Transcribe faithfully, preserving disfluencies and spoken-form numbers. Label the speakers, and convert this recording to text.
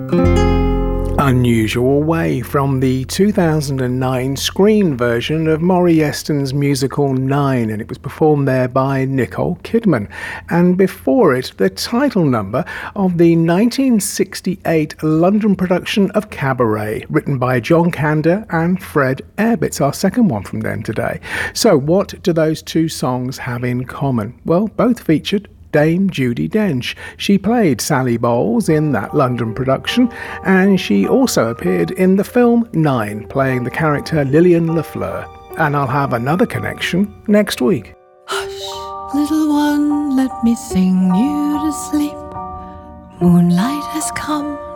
Speaker 1: Unusual Way from the two thousand nine screen version of Maury Yeston's musical Nine, and it was performed there by Nicole Kidman. And before it, the title number of the nineteen sixty-eight London production of Cabaret, written by John Kander and Fred Ebb. It's our second one from them today. So what do those two songs have in common? Well, both featured Dame Judi Dench. She played Sally Bowles in that London production, and she also appeared in the film Nine, playing the character Lillian Lafleur. And I'll have another connection next week.
Speaker 2: Hush, little one, let me sing you to sleep. Moonlight has come